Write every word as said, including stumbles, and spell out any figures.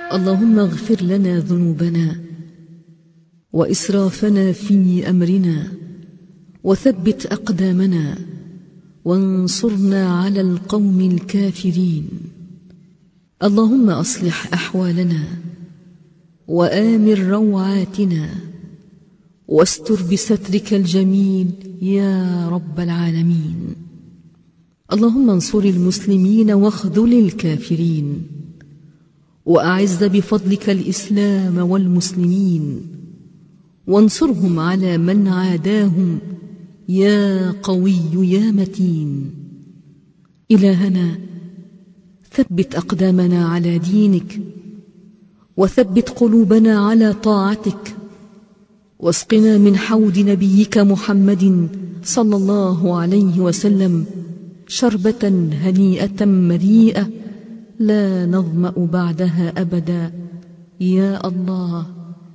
اللهم اغفر لنا ذنوبنا وإسرافنا في أمرنا وثبت أقدامنا وانصرنا على القوم الكافرين. اللهم أصلح أحوالنا وآمن روعاتنا واستر بسترك الجميل يا رب العالمين. اللهم انصر المسلمين واخذل الكافرين وأعز بفضلك الإسلام والمسلمين وانصرهم على من عاداهم يا قوي يا متين. إلهنا ثبت أقدامنا على دينك وثبت قلوبنا على طاعتك واسقنا من حوض نبيك محمد صلى الله عليه وسلم شربة هنيئة مريئة لا نظمأ بعدها أبدا يا الله